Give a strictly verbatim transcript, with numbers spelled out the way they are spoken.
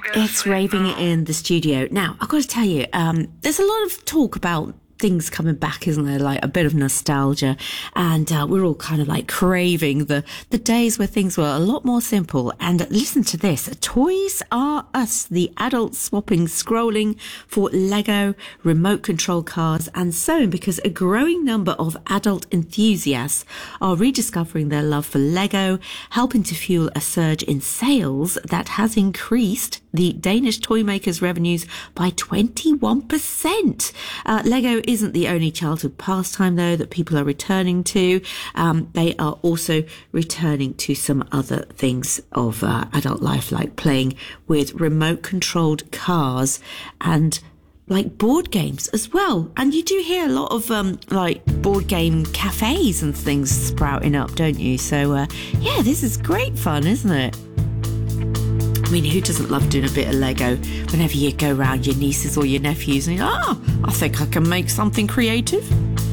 It's raving in the studio. Now, I've got to tell you, um, there's a lot of talk about things coming back, isn't there? Like a bit of nostalgia, and uh, we're all kind of like craving the the days where things were a lot more simple. And listen to this: Toys R Us, the adult swapping scrolling for Lego, remote control cars, and so on, because a growing number of adult enthusiasts are rediscovering their love for Lego, helping to fuel a surge in sales that has increased the Danish toy makers' revenues by twenty-one percent. Uh, Lego isn't the only childhood pastime, though, that people are returning to. Um, they are also returning to some other things of uh, adult life, like playing with remote-controlled cars and like board games as well. And you do hear a lot of um, like board game cafes and things sprouting up, don't you? So uh, yeah, this is great fun, isn't it? I mean, who doesn't love doing a bit of Lego whenever you go around your nieces or your nephews and you're like, ah, I think I can make something creative?